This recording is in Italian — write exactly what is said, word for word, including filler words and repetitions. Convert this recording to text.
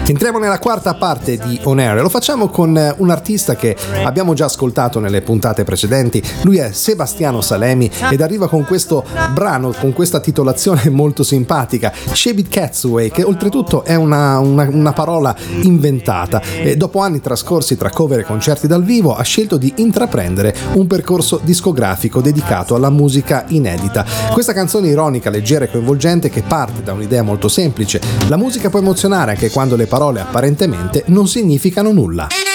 Entriamo nella quarta parte di On Air e lo facciamo con un artista che abbiamo già ascoltato nelle puntate precedenti. Lui è Sebastiano Salemi ed arriva con questo brano, con questa titolazione molto simpatica, Shabit Catsway, che oltretutto è una, una, una parola inventata. E dopo anni trascorsi tra cover e concerti dal vivo ha scelto di intraprendere un percorso discografico dedicato alla musica inedita. Questa canzone ironica, leggera e coinvolgente che parte da un'idea molto semplice: la musica può emozionare anche quando le parole apparentemente non significano nulla.